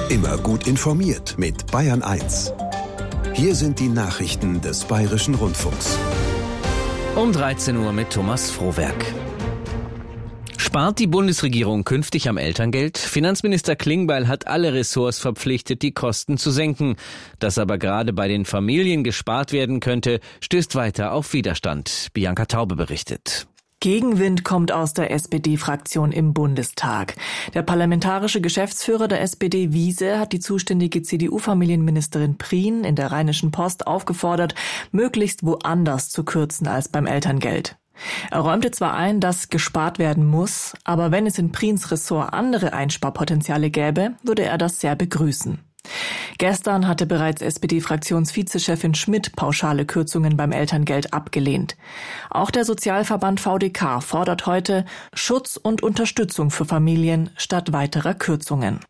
Immer gut informiert mit Bayern 1. Hier sind die Nachrichten des Bayerischen Rundfunks. Um 13 Uhr mit Thomas Frohwerk. Spart die Bundesregierung künftig am Elterngeld? Finanzminister Klingbeil hat alle Ressorts verpflichtet, die Kosten zu senken. Dass aber gerade bei den Familien gespart werden könnte, stößt weiter auf Widerstand. Bianca Taube berichtet. Gegenwind kommt aus der SPD-Fraktion im Bundestag. Der parlamentarische Geschäftsführer der SPD, Wiese, hat die zuständige CDU-Familienministerin Prien in der Rheinischen Post aufgefordert, möglichst woanders zu kürzen als beim Elterngeld. Er räumte zwar ein, dass gespart werden muss, aber wenn es in Priens Ressort andere Einsparpotenziale gäbe, würde er das sehr begrüßen. Gestern hatte bereits SPD-Fraktionsvizechefin Schmidt pauschale Kürzungen beim Elterngeld abgelehnt. Auch der Sozialverband VDK fordert heute Schutz und Unterstützung für Familien statt weiterer Kürzungen.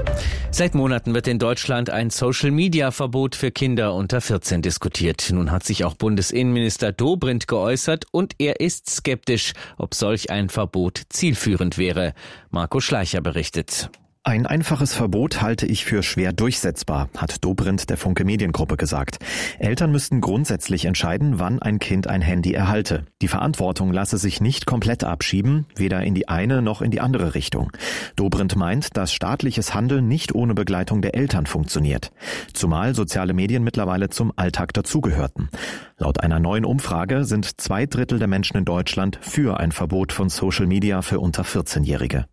Seit Monaten wird in Deutschland ein Social-Media-Verbot für Kinder unter 14 diskutiert. Nun hat sich auch Bundesinnenminister Dobrindt geäußert und er ist skeptisch, ob solch ein Verbot zielführend wäre. Marco Schleicher berichtet. Ein einfaches Verbot halte ich für schwer durchsetzbar, hat Dobrindt der Funke Mediengruppe gesagt. Eltern müssten grundsätzlich entscheiden, wann ein Kind ein Handy erhalte. Die Verantwortung lasse sich nicht komplett abschieben, weder in die eine noch in die andere Richtung. Dobrindt meint, dass staatliches Handeln nicht ohne Begleitung der Eltern funktioniert. Zumal soziale Medien mittlerweile zum Alltag dazugehörten. Laut einer neuen Umfrage sind 2/3 der Menschen in Deutschland für ein Verbot von Social Media für unter 14-Jährige.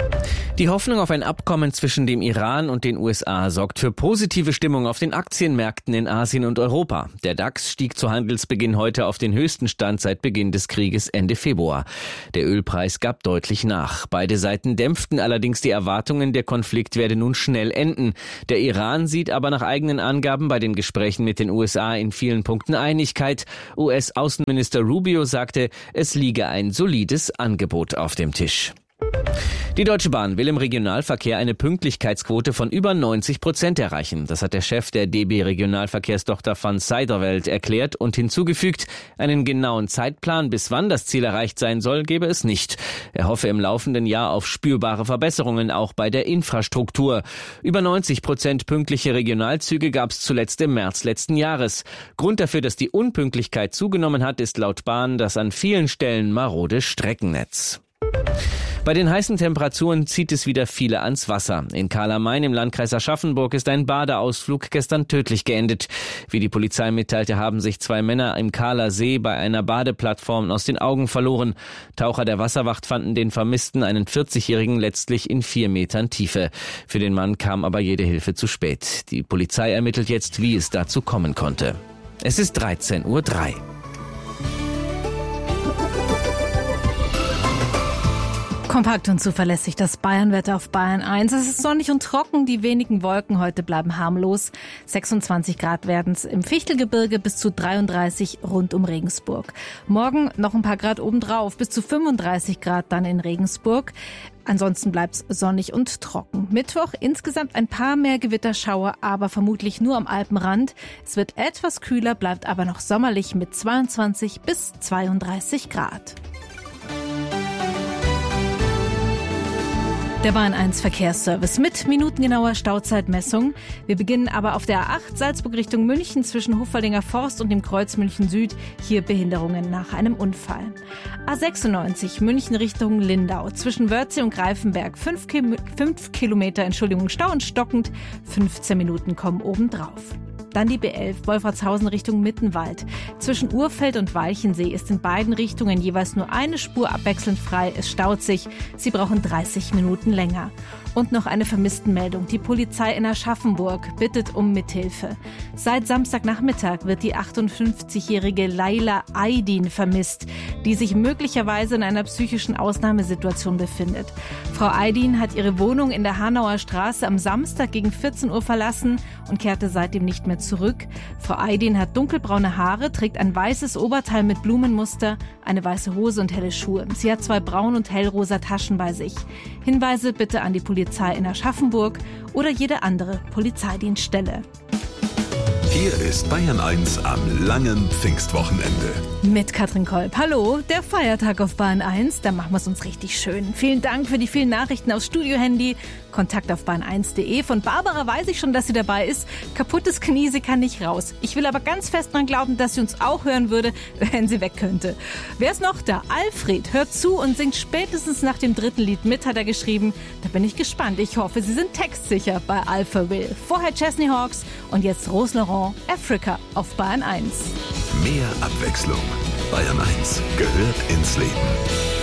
Die Hoffnung auf ein Abkommen zwischen dem Iran und den USA sorgt für positive Stimmung auf den Aktienmärkten in Asien und Europa. Der DAX stieg zu Handelsbeginn heute auf den höchsten Stand seit Beginn des Krieges Ende Februar. Der Ölpreis gab deutlich nach. Beide Seiten dämpften allerdings die Erwartungen, der Konflikt werde nun schnell enden. Der Iran sieht aber nach eigenen Angaben bei den Gesprächen mit den USA in vielen Punkten Einigkeit. US-Außenminister Rubio sagte, es liege ein solides Angebot auf dem Tisch. Die Deutsche Bahn will im Regionalverkehr eine Pünktlichkeitsquote von über 90% erreichen. Das hat der Chef der DB Regionalverkehrstochter van Zijderveld erklärt und hinzugefügt, einen genauen Zeitplan, bis wann das Ziel erreicht sein soll, gebe es nicht. Er hoffe im laufenden Jahr auf spürbare Verbesserungen auch bei der Infrastruktur. Über 90% pünktliche Regionalzüge gab es zuletzt im März letzten Jahres. Grund dafür, dass die Unpünktlichkeit zugenommen hat, ist laut Bahn das an vielen Stellen marode Streckennetz. Bei den heißen Temperaturen zieht es wieder viele ans Wasser. In Karl am Main im Landkreis Aschaffenburg ist ein Badeausflug gestern tödlich geendet. Wie die Polizei mitteilte, haben sich 2 Männer im Kahler See bei einer Badeplattform aus den Augen verloren. Taucher der Wasserwacht fanden den Vermissten, einen 40-Jährigen, letztlich in 4 Metern Tiefe. Für den Mann kam aber jede Hilfe zu spät. Die Polizei ermittelt jetzt, wie es dazu kommen konnte. Es ist 13:03 Uhr. Kompakt und zuverlässig das Bayernwetter auf Bayern 1. Es ist sonnig und trocken, die wenigen Wolken heute bleiben harmlos. 26 Grad werden es im Fichtelgebirge, bis zu 33 rund um Regensburg. Morgen noch ein paar Grad obendrauf, bis zu 35 Grad dann in Regensburg. Ansonsten bleibt's sonnig und trocken. Mittwoch insgesamt ein paar mehr Gewitterschauer, aber vermutlich nur am Alpenrand. Es wird etwas kühler, bleibt aber noch sommerlich mit 22 bis 32 Grad. Der Bayern 1 Verkehrsservice mit minutengenauer Stauzeitmessung. Wir beginnen aber auf der A8 Salzburg Richtung München zwischen Hufvaldinger Forst und dem Kreuz München Süd. Hier Behinderungen nach einem Unfall. A96 München Richtung Lindau zwischen Wörthsee und Greifenberg. 5 Kilometer Stau und stockend. 15 Minuten kommen obendrauf. Dann die B11 Wolfratshausen Richtung Mittenwald. Zwischen Urfeld und Walchensee ist in beiden Richtungen jeweils nur eine Spur abwechselnd frei. Es staut sich. Sie brauchen 30 Minuten länger. Und noch eine Vermisstenmeldung. Die Polizei in Aschaffenburg bittet um Mithilfe. Seit Samstagnachmittag wird die 58-jährige Laila Aydin vermisst, die sich möglicherweise in einer psychischen Ausnahmesituation befindet. Frau Aydin hat ihre Wohnung in der Hanauer Straße am Samstag gegen 14 Uhr verlassen und kehrte seitdem nicht mehr zurück. Frau Aydin hat dunkelbraune Haare, trägt ein weißes Oberteil mit Blumenmuster, eine weiße Hose und helle Schuhe. Sie hat 2 braun- und hellrosa Taschen bei sich. Hinweise bitte an die Polizei in Aschaffenburg oder jede andere Polizeidienststelle. Hier ist Bayern 1 am langen Pfingstwochenende. Mit Katrin Kolb. Hallo, der Feiertag auf Bayern 1, da machen wir es uns richtig schön. Vielen Dank für die vielen Nachrichten aufs Studio-Handy. Kontakt auf bayern1.de. Von Barbara weiß ich schon, dass sie dabei ist. Kaputtes Knie, sie kann nicht raus. Ich will aber ganz fest dran glauben, dass sie uns auch hören würde, wenn sie weg könnte. Wer ist noch da? Alfred hört zu und singt spätestens nach dem 3. Lied mit, hat er geschrieben. Da bin ich gespannt. Ich hoffe, Sie sind textsicher bei Alpha Will. Vorher Chesney Hawks und jetzt Rose Laurent, Africa auf Bayern 1. Mehr Abwechslung. Bayern 1 gehört ins Leben.